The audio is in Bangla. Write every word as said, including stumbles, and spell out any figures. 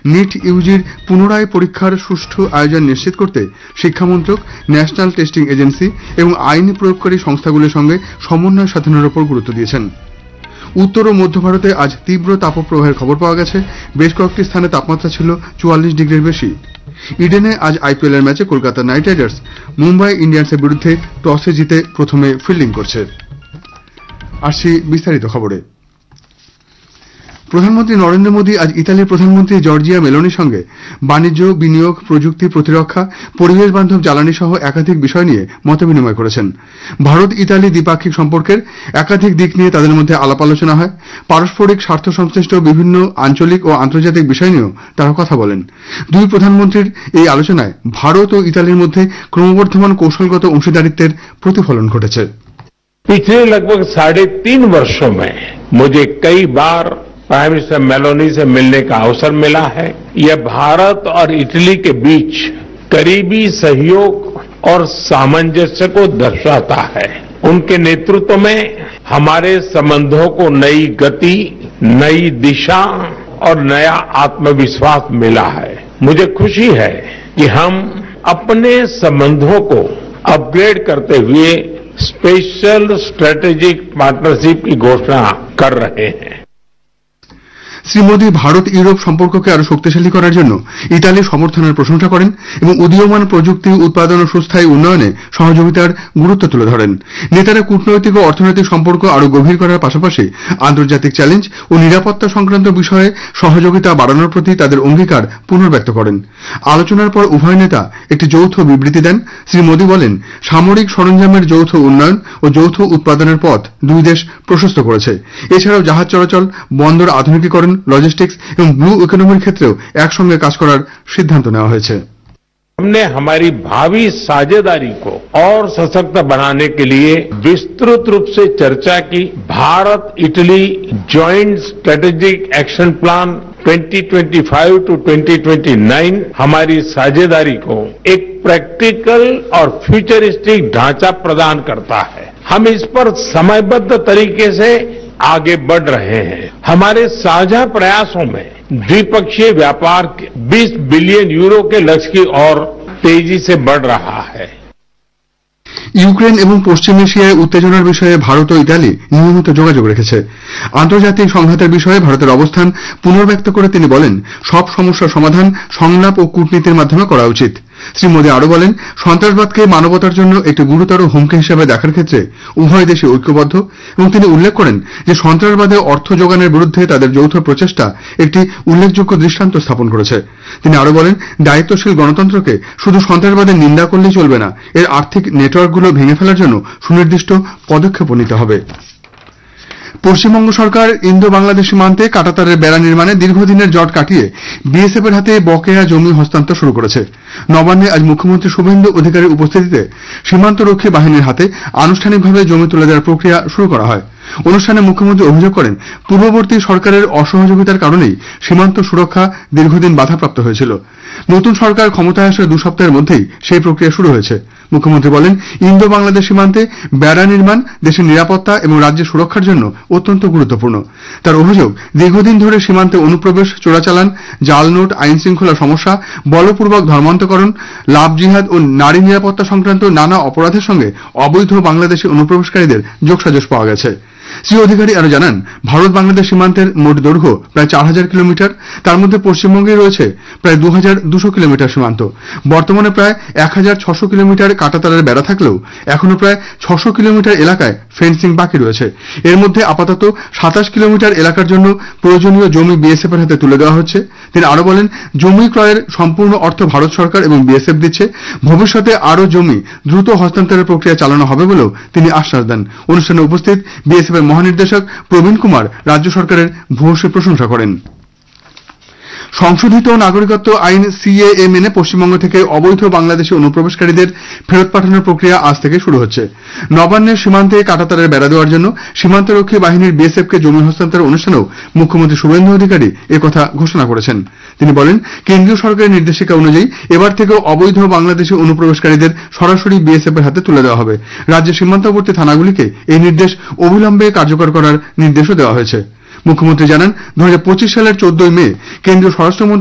নিট ইউজির পুনরায় পরীক্ষার সুষ্ঠু আয়োজন নিশ্চিত করতে শিক্ষামন্ত্রক, ন্যাশনাল টেস্টিং এজেন্সি এবং আইন প্রয়োগকারী সংস্থাগুলির সঙ্গে সমন্বয় সাধনের ওপর গুরুত্ব দিয়েছেন। উত্তর ও মধ্য ভারতে আজ তীব্র তাপপ্রবাহের খবর পাওয়া গেছে। বেশ কয়েকটি স্থানে তাপমাত্রা ছিল চুয়াল্লিশ ডিগ্রির বেশি। ইডেনে আজ আইপিএল এর ম্যাচে কলকাতা নাইট রাইডার্স মুম্বাই ইন্ডিয়ান্সের বিরুদ্ধে টসে জিতে প্রথমে ফিল্ডিং করছে। আসছি বিস্তারিত খবরে। প্রধানমন্ত্রী নরেন্দ্র মোদী আজ ইতালির প্রধানমন্ত্রী জর্জিয়া মেলোনির সঙ্গে বাণিজ্য, বিনিয়োগ, প্রযুক্তি, প্রতিরক্ষা, পরিবেশ বান্ধব জ্বালানি সহ একাধিক বিষয় নিয়ে মতবিনিময় করেছেন। ভারত ইতালি দ্বিপাক্ষিক সম্পর্কের একাধিক দিক নিয়ে তাদের মধ্যে আলাপ আলোচনা হয়। পারস্পরিক স্বার্থ সংশ্লিষ্ট বিভিন্ন আঞ্চলিক ও আন্তর্জাতিক বিষয় নিয়েও তারা কথা বলেন। দুই প্রধানমন্ত্রীর এই আলোচনায় ভারত ও ইতালির মধ্যে ক্রমবর্ধমান কৌশলগত অংশীদারিত্বের প্রতিফলন ঘটেছে। पिछले लगभग साढ़े तीन वर्षों में मुझे कई बार प्राइम मिनिस्टर मेलोनी से मिलने का अवसर मिला है। यह भारत और इटली के बीच करीबी सहयोग और सामंजस्य को दर्शाता है। उनके नेतृत्व में हमारे संबंधों को नई गति, नई दिशा और नया आत्मविश्वास मिला है। मुझे खुशी है कि हम अपने संबंधों को अपग्रेड करते हुए स्पेशल स्ट्रेटेजिक पार्टनरशिप की घोषणा कर रहे हैं। শ্রী মোদী ভারত ইউরোপ সম্পর্ককে আরো শক্তিশালী করার জন্য ইতালির সমর্থনের প্রশংসা করেন এবং উদীয়মান প্রযুক্তি, উৎপাদন ও সুস্থায়ী উন্নয়নে সহযোগিতার গুরুত্ব তুলে ধরেন। নেতারা কূটনৈতিক ও অর্থনৈতিক সম্পর্ক আরো গভীর করার পাশাপাশি আন্তর্জাতিক চ্যালেঞ্জ ও নিরাপত্তা সংক্রান্ত বিষয়ে সহযোগিতা বাড়ানোর প্রতি তাদের অঙ্গীকার পুনর্ব্যক্ত করেন। আলোচনার পর উভয় নেতা একটি যৌথ বিবৃতি দেন। শ্রী মোদী বলেন, সামরিক সরঞ্জামের যৌথ উন্নয়ন ও যৌথ উৎপাদনের পথ দুই দেশ প্রশস্ত করেছে। এছাড়াও জাহাজ চলাচল, বন্দর আধুনিকীকরণ, লজিস্টিক্স এবং ব্লু ইকোনমির ক্ষেত্রেও একসঙ্গে কাজ করার সিদ্ধান্ত নেওয়া হয়েছে। हमने हमारी भावी साझेदारी को और सशक्त बनाने के लिए विस्तृत रूप से चर्चा की। Bharat Italy joint strategic action plan twenty twenty five to twenty twenty nine हमारी साझेदारी को एक प्रैक्टिकल और फ्यूचरिस्टिक ढांचा प्रदान करता है। हम इस पर समयबद्ध तरीके से आगे बढ़ रहे हैं। हमारे साझा प्रयासों में द्विपक्षीय व्यापार बीस बिलियन यूरो के लक्ष्य की ओर तेजी से बढ़ रहा है। ইউক্রেন এবং পশ্চিম এশিয়ায় উত্তেজনার বিষয়ে ভারত ও ইতালি নিয়মিত যোগাযোগ রেখেছে। আন্তর্জাতিক সংঘাতের বিষয়ে ভারতের অবস্থান পুনর্ব্যক্ত করে তিনি বলেন, সব সমস্যার সমাধান সংলাপ ও কূটনীতির মাধ্যমে করা উচিত। শ্রী মোদী আরো বলেন, সন্ত্রাসবাদকে মানবতার জন্য একটি গুরুতর হুমকি হিসেবে দেখার ক্ষেত্রে উভয় দেশই ঐক্যবদ্ধ এবং তিনি উল্লেখ করেন যে সন্ত্রাসবাদে অর্থ যোগানের বিরুদ্ধে তাদের যৌথ প্রচেষ্টা একটি উল্লেখযোগ্য দৃষ্টান্ত স্থাপন করেছে। তিনি আরো বলেন, দায়িত্বশীল গণতন্ত্রকে শুধু সন্ত্রাসবাদের নিন্দা করলেই চলবে না, এর আর্থিক নেটওয়ার্কগুলো ভেঙে ফেলার জন্য সুনির্দিষ্ট পদক্ষেপও নিতে হবে। পশ্চিমবঙ্গ সরকার ইন্দো বাংলাদেশ সীমান্তে কাঁটাতারের বেড়া নির্মাণে দীর্ঘদিনের জট কাটিয়ে বিএসএফ এর হাতে বকেয়া জমি হস্তান্তর শুরু করেছে। নবান্নে আজ মুখ্যমন্ত্রী শুভেন্দু অধিকারীর উপস্থিতিতে সীমান্তরক্ষী বাহিনীর হাতে আনুষ্ঠানিকভাবে জমি তুলে দেওয়ার প্রক্রিয়া শুরু করা হয়। অনুষ্ঠানে মুখ্যমন্ত্রী অভিযোগ করেন, পূর্ববর্তী সরকারের অসহযোগিতার কারণেই সীমান্ত সুরক্ষা দীর্ঘদিন বাধাপ্রাপ্ত হয়েছিল। নতুন সরকার ক্ষমতায় আসার দু সপ্তাহের মধ্যেই সেই প্রক্রিয়া শুরু হয়েছে। মুখ্যমন্ত্রী বলেন, ইন্দো বাংলাদেশ সীমান্তে বেড়া নির্মাণ দেশের নিরাপত্তা এবং রাজ্যের সুরক্ষার জন্য অত্যন্ত গুরুত্বপূর্ণ। তার অভিযোগ, দীর্ঘদিন ধরে সীমান্তে অনুপ্রবেশ, চোরাচালান, জাল নোট, আইন শৃঙ্খলা সমস্যা, বলপূর্বক ধর্মান্তকরণ, লাভ জিহাদ ও নারী নিরাপত্তা সংক্রান্ত নানা অপরাধের সঙ্গে অবৈধ বাংলাদেশি অনুপ্রবেশকারীদের যোগসাজশ পাওয়া গেছে। শ্রী অধিকারী আরো জানান, ভারত বাংলাদেশ সীমান্তের মোট দৈর্ঘ্য প্রায় চার হাজার কিলোমিটার। তার মধ্যে পশ্চিমবঙ্গে রয়েছে প্রায় দু হাজার দুশো কিলোমিটার সীমান্ত। বর্তমানে প্রায় এক হাজার ছশো কিলোমিটার কাঁটাতারের বেড়া থাকলেও এখনো প্রায় ছশো কিলোমিটার এলাকায় ফেন্সিং বাকি রয়েছে। এর মধ্যে আপাতত সাতাশ কিলোমিটার এলাকার জন্য প্রয়োজনীয় জমি বিএসএফ এর হাতে তুলে দেওয়া হচ্ছে। তিনি আরো বলেন, জমি ক্রয়ের সম্পূর্ণ অর্থ ভারত সরকার এবং বিএসএফ দিচ্ছে। ভবিষ্যতে আরো জমি দ্রুত হস্তান্তরের প্রক্রিয়া চালানো হবে বলেও তিনি আশ্বাস দেন। অনুষ্ঠানে উপস্থিত বিএসএফ এর মহানির্দেশক প্রবীণ কুমার রাজ্য সরকারের ভূয়সী প্রশংসা করেন। সংশোধিত নাগরিকত্ব আইন সিএএ মেনে পশ্চিমবঙ্গ থেকে অবৈধ বাংলাদেশি অনুপ্রবেশকারীদের ফেরত পাঠানোর প্রক্রিয়া আজ থেকে শুরু হচ্ছে। নবান্নের সীমান্তে কাঁটাতারের বেড়া দেওয়ার জন্য সীমান্তরক্ষী বাহিনীর বিএসএফ কে জমি হস্তান্তরের অনুষ্ঠানেও মুখ্যমন্ত্রী শুভেন্দু অধিকারী একথা ঘোষণা করেছেন। তিনি বলেন, কেন্দ্রীয় সরকারের নির্দেশিকা অনুযায়ী এবার থেকেও অবৈধ বাংলাদেশি অনুপ্রবেশকারীদের সরাসরি বিএসএফ এর হাতে তুলে দেওয়া হবে। রাজ্যের সীমান্তবর্তী থানাগুলিকে এই নির্দেশ অবিলম্বে কার্যকর করার নির্দেশও দেওয়া হয়েছে। মুখ্যমন্ত্রী জানান, দু হাজার পঁচিশ সালের চোদ্দই মে কেন্দ্রীয় স্বরাষ্ট্রমন্ত্রী